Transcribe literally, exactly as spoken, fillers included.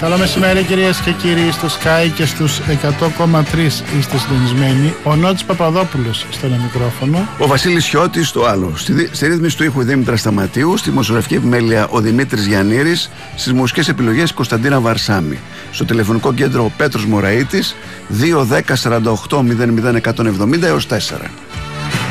Καλό μεσημέρι κυρίες και κύριοι, στο Sky και στους εκατό κόμμα τρία είστε συντονισμένοι. Ο Νότης Παπαδόπουλος στο ένα μικρόφωνο. Ο Βασίλης Χιώτης στο άλλο. Στη, στη ρύθμιση του ήχου η Δήμητρα Σταματίου, στη δημοσιογραφική επιμέλεια ο Δημήτρης Γιαννήρης, στις μουσικές επιλογές η Κωνσταντίνα Βαρσάμι. Στο τηλεφωνικό κέντρο ο Πέτρος Μωραΐτης, δύο δέκα σαράντα οκτώ μηδέν μηδέν εκατόν εβδομήντα έως τέσσερα.